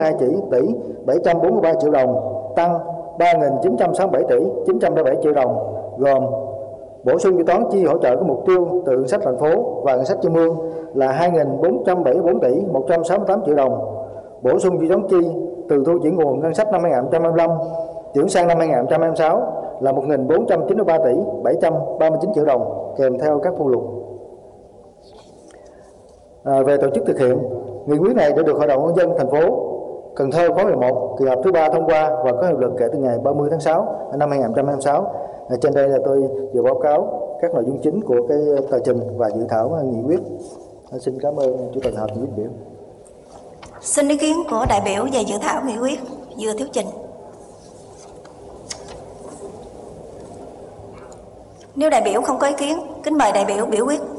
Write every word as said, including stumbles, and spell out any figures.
hai tỷ bảy trăm bốn mươi ba triệu đồng, tăng ba nghìn chín trăm sáu mươi bảy tỷ chín trăm lẻ bảy triệu đồng, gồm bổ sung dự toán chi hỗ trợ có mục tiêu từ ngân sách thành phố và ngân sách trung ương là hai nghìn bốn trăm bảy mươi bốn tỷ một trăm sáu mươi tám triệu đồng, bổ sung dự toán chi từ thu chuyển nguồn ngân sách năm hai nghìn không trăm hai mươi lăm chuyển sang năm hai nghìn không trăm hai mươi sáu là một nghìn bốn trăm chín mươi ba tỷ bảy trăm ba mươi chín triệu đồng kèm theo các phụ lục. À, về tổ chức thực hiện, nghị quyết này đã được Hội đồng nhân dân thành phố Cần Thơ khóa mười một kỳ họp thứ ba thông qua và có hiệu lực kể từ ngày ba mươi tháng sáu năm hai nghìn không trăm hai mươi sáu. À, trên đây là tôi vừa báo cáo các nội dung chính của cái tờ trình và dự thảo nghị quyết. À, xin cảm ơn Chủ tịch họp nghị quyết biểu. Xin ý kiến của đại biểu về dự thảo nghị quyết vừa thuyết trình. Nếu đại biểu không có ý kiến, kính mời đại biểu biểu quyết.